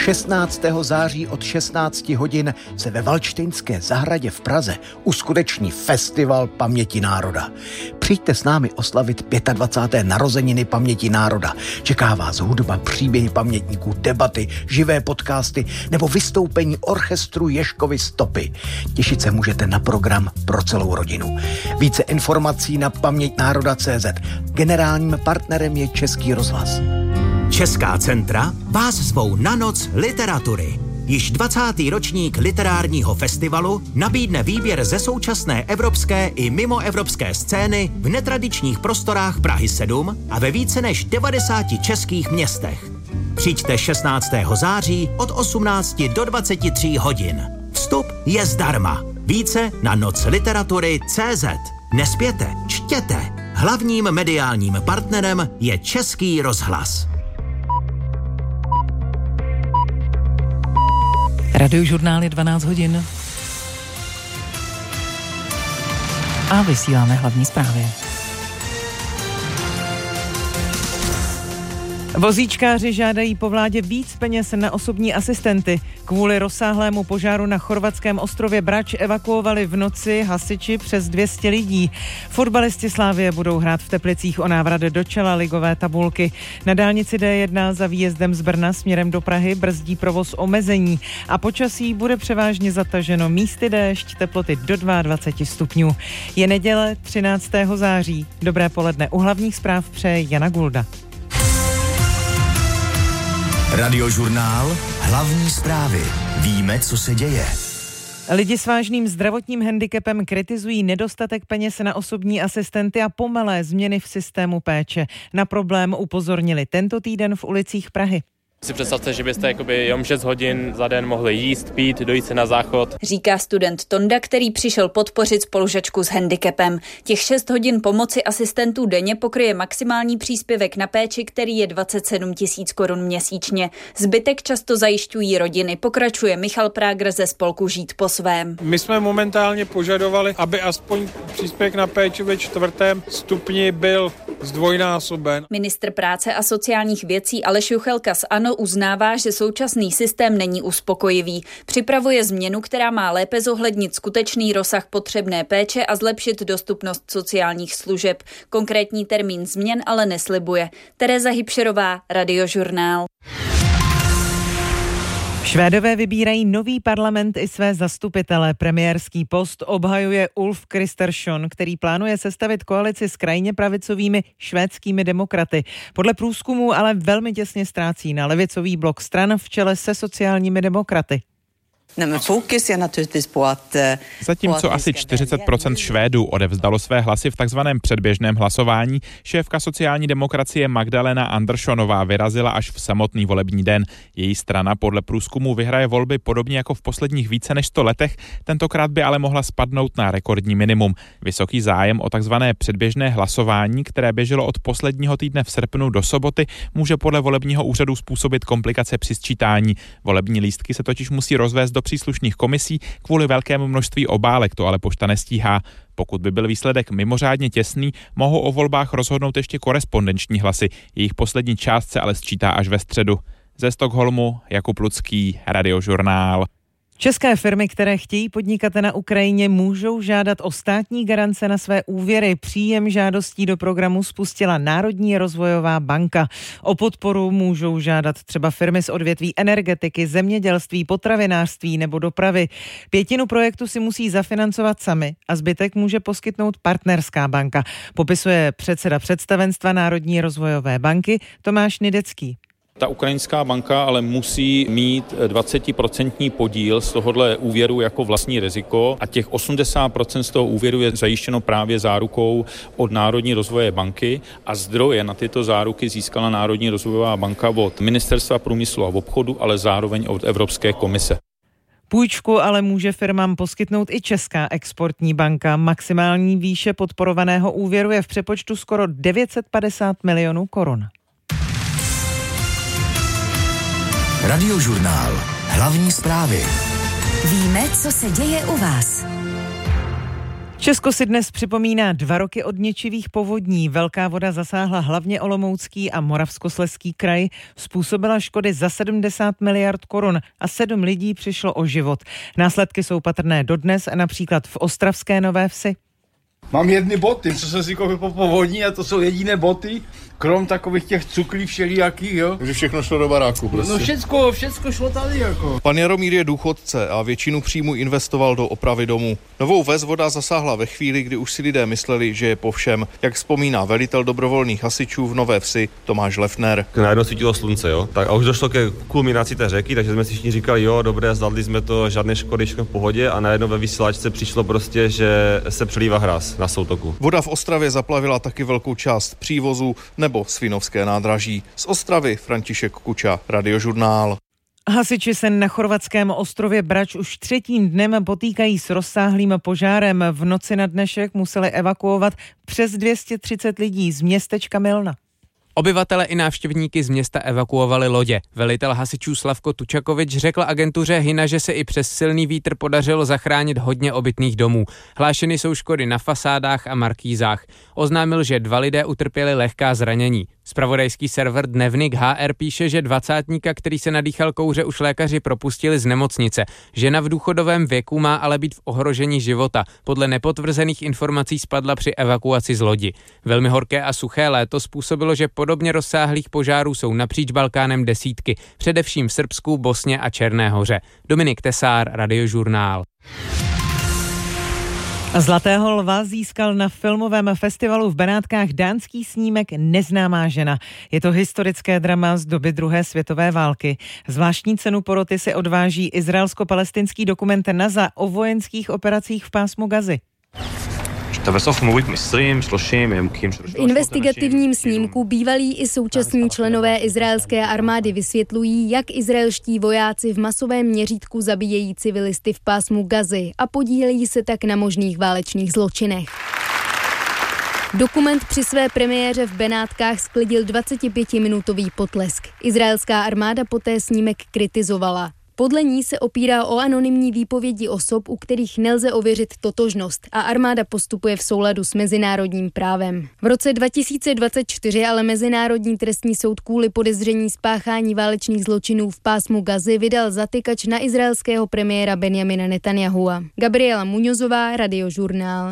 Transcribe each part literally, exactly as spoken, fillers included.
šestnáctého září od šestnácti hodin se ve Valdštejnské zahradě v Praze uskuteční festival paměti národa. Přijďte s námi oslavit dvacáté páté narozeniny paměti národa. Čeká vás hudba, příběhy pamětníků, debaty, živé podcasty nebo vystoupení orchestru Ježkovy stopy. Těšit se můžete na program pro celou rodinu. Více informací na paměť národa tečka cé zet. Generálním partnerem je Český rozhlas. Česká centra vás zvou na noc literatury. Již dvacátý ročník literárního festivalu nabídne výběr ze současné evropské i mimoevropské scény v netradičních prostorách Prahy sedm a ve více než devadesáti českých městech. Přijďte šestnáctého září od osmnácti do dvaceti tří hodin. Vstup je zdarma. Více na noc literatury tečka cé zet. Nespěte, čtěte. Hlavním mediálním partnerem je Český rozhlas. Radiožurnál je dvanáct hodin. A vysíláme hlavní zprávy. Vozíčkáři žádají po vládě víc peněz na osobní asistenty. Kvůli rozsáhlému požáru na chorvatském ostrově Brač evakuovali v noci hasiči přes dvě stě lidí. Fotbalisti Slavie budou hrát v Teplicích o návrat do čela ligové tabulky. Na dálnici dé jedna za výjezdem z Brna směrem do Prahy brzdí provoz omezení a počasí bude převážně zataženo, místy déšť, teploty do dvacet dva stupňů. Je neděle třináctého září. Dobré poledne. U hlavních zpráv přeje Jana Gulda. Radiožurnál, hlavní zprávy. Víme, co se děje. Lidi s vážným zdravotním handicapem kritizují nedostatek peněz na osobní asistenty a pomalé změny v systému péče. Na problém upozornili tento týden v ulicích Prahy. Si představte, že byste jakoby jenom šest hodin za den mohli jíst, pít, dojít se na záchod. Říká student Tonda, který přišel podpořit spolužačku s handicapem. Těch šest hodin pomoci asistentů denně pokryje maximální příspěvek na péči, který je dvacet sedm tisíc korun měsíčně. Zbytek často zajišťují rodiny, pokračuje Michal Prágr ze spolku Žít po svém. My jsme momentálně požadovali, aby aspoň příspěvek na péči ve čtvrtém stupni byl zdvojnásoben. Ministr práce a sociálních věcí Aleš Juchelka z ANO uznává, že současný systém není uspokojivý. Připravuje změnu, která má lépe zohlednit skutečný rozsah potřebné péče a zlepšit dostupnost sociálních služeb. Konkrétní termín změn ale neslibuje. Tereza Hybšerová, Radiožurnál. Švédové vybírají nový parlament i své zastupitele. Premiérský post obhajuje Ulf Kristersson, který plánuje sestavit koalici s krajně pravicovými švédskými demokraty. Podle průzkumu ale velmi těsně ztrácí na levicový blok stran v čele se sociálními demokraty. Zatímco asi čtyřicet procent Švédů odevzdalo své hlasy v takzvaném předběžném hlasování, šéfka sociální demokracie Magdalena Anderssonová vyrazila až v samotný volební den. Její strana podle průzkumu vyhraje volby podobně jako v posledních více než sto letech, tentokrát by ale mohla spadnout na rekordní minimum. Vysoký zájem o takzvané předběžné hlasování, které běželo od posledního týdne v srpnu do soboty, může podle volebního úřadu způsobit komplikace při sčítání. Volební lístky se totiž musí rozvést do příslušných komisí, kvůli velkému množství obálek to ale pošta nestíhá. Pokud by byl výsledek mimořádně těsný, mohou o volbách rozhodnout ještě korespondenční hlasy. Jejich poslední část se ale sčítá až ve středu. Ze Stockholmu Jakub Lucký, Radiožurnál. České firmy, které chtějí podnikat na Ukrajině, můžou žádat o státní garance na své úvěry. Příjem žádostí do programu spustila Národní rozvojová banka. O podporu můžou žádat třeba firmy z odvětví energetiky, zemědělství, potravinářství nebo dopravy. Pětinu projektu si musí zafinancovat sami a zbytek může poskytnout partnerská banka. Popisuje předseda představenstva Národní rozvojové banky Tomáš Nidecký. Ta ukrajinská banka ale musí mít dvacetiprocentní podíl z tohohle úvěru jako vlastní riziko a těch osmdesát procent z toho úvěru je zajištěno právě zárukou od Národní rozvojové banky a zdroje na tyto záruky získala Národní rozvojová banka od Ministerstva průmyslu a obchodu, ale zároveň od Evropské komise. Půjčku ale může firmám poskytnout i Česká exportní banka. Maximální výše podporovaného úvěru je v přepočtu skoro devět set padesát milionů korun. Radiožurnál. Hlavní zprávy. Víme, co se děje u vás. Česko si dnes připomíná dva roky od ničivých povodní. Velká voda zasáhla hlavně Olomoucký a Moravskoslezský kraj, způsobila škody za sedmdesát miliard korun a sedm lidí přišlo o život. Následky jsou patrné dodnes, například v ostravské Nové Vsi. Mám jedny boty, co jsem si koupil po povodní a to jsou jediné boty, krom takových těch cuklí všelijakých, jo. Takže všechno šlo do baráku, prostě. No všecko, všecko šlo tady, jako. Pan Jaromír je důchodce a většinu příjmu investoval do opravy domu. Novou Ves voda zasáhla ve chvíli, kdy už si lidé mysleli, že je po všem. Jak vzpomíná velitel dobrovolných hasičů v Nové Vsi Tomáš Lefner. Najednou svítilo slunce, jo. Tak a už došlo ke kulminaci té řeky, takže jsme si všichni říkali, jo, dobré, zvládli jsme to, žádné škody, všechno v pohodě a najednou ve vysílačce přišlo prostě, že se přelívá hráz na soutoku. Voda v Ostravě zaplavila taky velkou část přívozu nebo Svinovské nádraží. Z Ostravy František Kuča, Radiožurnál. Hasiči se na chorvatském ostrově Brač už třetím dnem potýkají s rozsáhlým požárem. V noci na dnešek museli evakuovat přes dvě stě třicet lidí z městečka Milna. Obyvatele i návštěvníky z města evakuovali lodě. Velitel hasičů Slavko Tučakovič řekl agentuře Hina, že se i přes silný vítr podařilo zachránit hodně obytných domů. Hlášeny jsou škody na fasádách a markýzách. Oznámil, že dva lidé utrpěli lehká zranění. Zpravodajský server Dnevnik H R píše, že dvacátníka, který se nadýchal kouře, už lékaři propustili z nemocnice. Žena v důchodovém věku má ale být v ohrožení života. Podle nepotvrzených informací spadla při evakuaci z lodi. Velmi horké a suché léto způsobilo, že podobně rozsáhlých požárů jsou napříč Balkánem desítky, především v Srbsku, Bosně a Černé Hoře. Dominik Tesár, Radiožurnál. Zlatého lva získal na filmovém festivalu v Benátkách dánský snímek Neznámá žena. Je to historické drama z doby druhé světové války. Zvláštní cenu poroty si odváží izraelsko-palestinský dokument NASA o vojenských operacích v pásmu Gazy. V investigativním snímku bývalí i současní členové izraelské armády vysvětlují, jak izraelští vojáci v masovém měřítku zabíjejí civilisty v pásmu Gazy a podílejí se tak na možných válečných zločinech. Dokument při své premiéře v Benátkách sklidil dvacetipětiminutový potlesk. Izraelská armáda poté snímek kritizovala. Podle ní se opírá o anonymní výpovědi osob, u kterých nelze ověřit totožnost a armáda postupuje v souladu s mezinárodním právem. V roce dva tisíce dvacet čtyři ale Mezinárodní trestní soud kvůli podezření spáchání válečných zločinů v pásmu Gazy vydal zatykač na izraelského premiéra Benjamina Netanyahua. Gabriela Muňozová, Radiožurnál.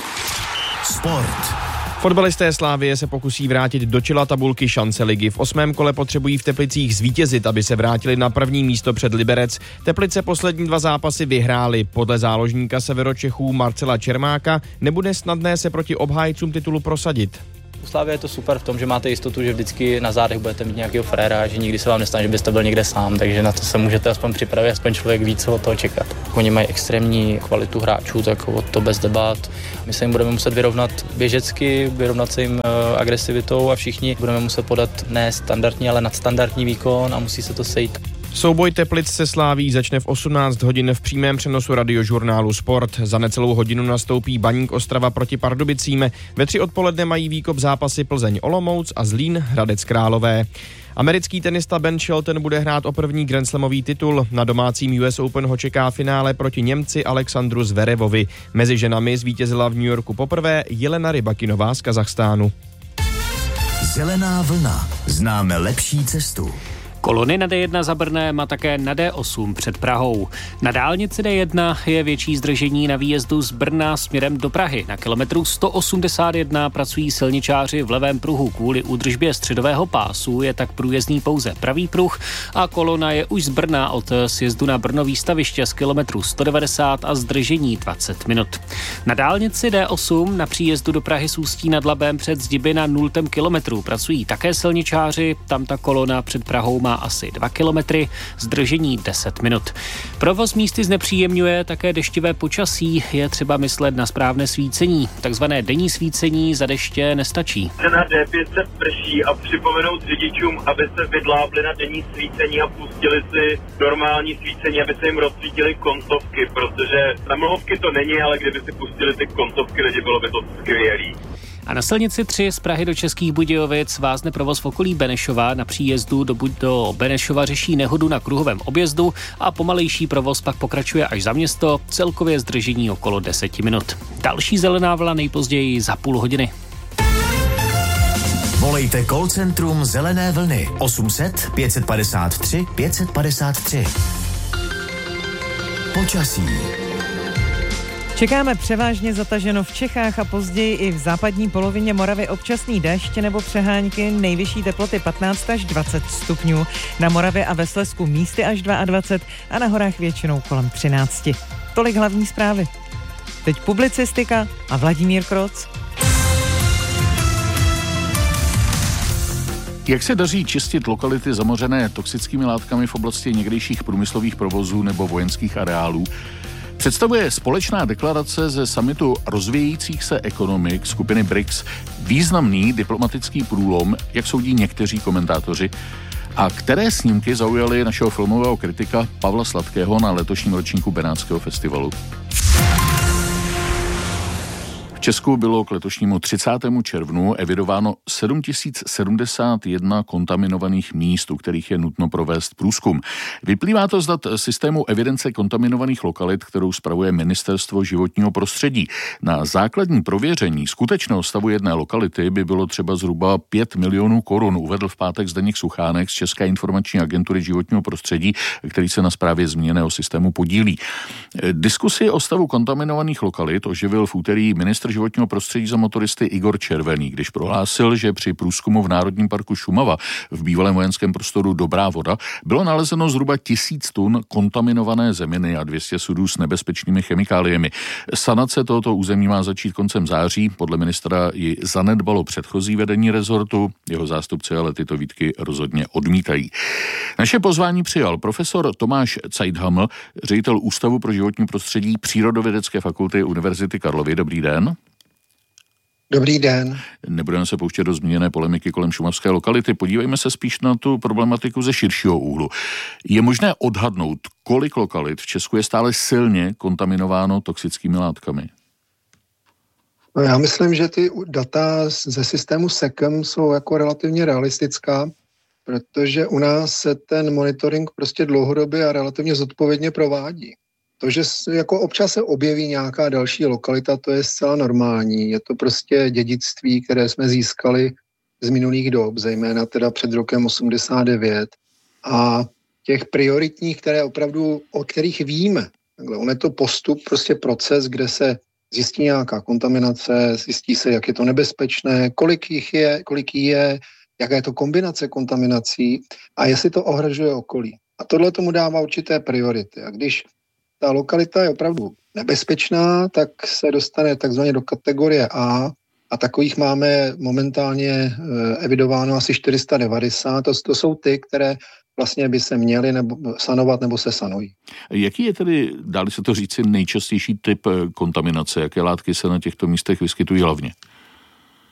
Sport. Fotbalisté Slavie se pokusí vrátit do čela tabulky šance ligy. V osmém kole potřebují v Teplicích zvítězit, aby se vrátili na první místo před Liberec. Teplice poslední dva zápasy vyhrály. Podle záložníka Severočechů Marcela Čermáka nebude snadné se proti obhájcům titulu prosadit. U Slavie je to super v tom, že máte jistotu, že vždycky na zádech budete mít nějakého fréra, že nikdy se vám nestane, že byste byl někde sám, takže na to se můžete aspoň připravit, aspoň člověk ví, co od toho čekat. Oni mají extrémní kvalitu hráčů, tak to bez debat. My se jim budeme muset vyrovnat běžecky, vyrovnat se jim uh, agresivitou a všichni budeme muset podat ne standardní, ale nadstandardní výkon a musí se to sejít. Souboj Teplic se Slaví začne v osmnáct hodin v přímém přenosu Radiožurnálu Sport. Za necelou hodinu nastoupí Baník Ostrava proti Pardubicím. Ve tři odpoledne mají výkop zápasy Plzeň Olomouc a Zlín Hradec Králové. Americký tenista Ben Shelton bude hrát o první grandslamový titul. Na domácím U S Open ho čeká finále proti Němci Alexandru Zverevovi. Mezi ženami zvítězila v New Yorku poprvé Jelena Rybakinová z Kazachstánu. Zelená vlna. Známe lepší cestu. Kolony na D jedna za Brnem a také na D osm před Prahou. Na dálnici D jedna je větší zdržení na výjezdu z Brna směrem do Prahy. Na kilometru sto osmdesát jedna pracují silničáři v levém pruhu. Kvůli údržbě středového pásu je tak průjezdný pouze pravý pruh a kolona je už z Brna od sjezdu na Brno výstaviště z kilometru sto devadesát a zdržení dvacet minut. Na dálnici D osm na příjezdu do Prahy s Ústí nad Labem před Zdiby na nultém kilometru pracují také silničáři. Tam ta kolona před Prahou má asi dva kilometry, zdržení deset minut. Provoz místy znepříjemňuje také deštivé počasí, je třeba myslet na správné svícení. Takzvané denní svícení za deště nestačí. Na D pět se prší a připomenout řidičům, aby se vydlábli na denní svícení a pustili si normální svícení, aby se jim rozsvítily koncovky, protože na mlhovky to není, ale kdyby si pustili ty koncovky lidi, bylo by to skvělý. A na silnici tři z Prahy do Českých Budějovic vázne provoz v okolí Benešova. Na příjezdu do, do Benešova řeší nehodu na kruhovém objezdu a pomalejší provoz pak pokračuje až za město, celkově zdržení okolo deset minut. Další zelená vlna nejpozději za půl hodiny. Volejte call centrum Zelené vlny osm set pět padesát tři pět padesát tři. Počasí. Čekáme převážně zataženo v Čechách a později i v západní polovině Moravy občasný déšť nebo přehánky, nejvyšší teploty patnáct až dvacet stupňů. Na Moravě a ve Slezsku místy až dvacet dva a na horách většinou kolem třináct. Tolik hlavní zprávy. Teď publicistika a Vladimír Kroc. Jak se daří čistit lokality zamořené toxickými látkami v oblasti někdejších průmyslových provozů nebo vojenských areálů, představuje společná deklarace ze summitu rozvíjejících se ekonomik skupiny B R I C S významný diplomatický průlom, jak soudí někteří komentátoři, a které snímky zaujaly našeho filmového kritika Pavla Sladkého na letošním ročníku Benátského festivalu. V Česku bylo k letošnímu třicátému červnu evidováno sedm tisíc sedmdesát jedna kontaminovaných míst, u kterých je nutno provést průzkum. Vyplývá to z dat systému evidence kontaminovaných lokalit, kterou spravuje Ministerstvo životního prostředí. Na základní prověření skutečného stavu jedné lokality by bylo třeba zhruba pět milionů korun, uvedl v pátek Zdeněk Suchánek z České informační agentury životního prostředí, který se na správě zmíněného systému podílí. Diskusi o stavu kontaminovaných lokalit oživil v úterý ministr životního prostředí za motoristy Igor Červený, když prohlásil, že při průzkumu v Národním parku Šumava v bývalém vojenském prostoru Dobrá Voda bylo nalezeno zhruba tisíc tun kontaminované zeminy a dvě stě sudů s nebezpečnými chemikáliemi. Sanace tohoto území má začít koncem září, podle ministra ji zanedbalo předchozí vedení rezortu, jeho zástupci ale tyto výtky rozhodně odmítají. Naše pozvání přijal profesor Tomáš Caidhaml, ředitel Ústavu pro životní prostředí Přírodovědecké fakulty Univerzity Karlovy. Dobrý den. Dobrý den. Nebudeme se pouštět do zmíněné polemiky kolem šumavské lokality. Podívejme se spíš na tu problematiku ze širšího úhlu. Je možné odhadnout, kolik lokalit v Česku je stále silně kontaminováno toxickými látkami? No, já myslím, že ty data ze systému S E C M jsou jako relativně realistická, protože u nás se ten monitoring prostě dlouhodobě a relativně zodpovědně provádí. To, že jako občas se objeví nějaká další lokalita, to je zcela normální. Je to prostě dědictví, které jsme získali z minulých dob, zejména teda před rokem osmdesát devět. A těch prioritních, které opravdu, o kterých víme, takhle, on je to postup, prostě proces, kde se zjistí nějaká kontaminace, zjistí se, jak je to nebezpečné, kolik jich je, kolik jí je, jaká je to kombinace kontaminací a jestli to ohrožuje okolí. A tohle tomu dává určité priority. A když ta lokalita je opravdu nebezpečná, tak se dostane takzvaně do kategorie A a takových máme momentálně evidováno asi čtyři sta devadesát. To, to jsou ty, které vlastně by se měly nebo sanovat nebo se sanují. Jaký je tedy, dá se to říci, nejčastější typ kontaminace? Jaké látky se na těchto místech vyskytují hlavně?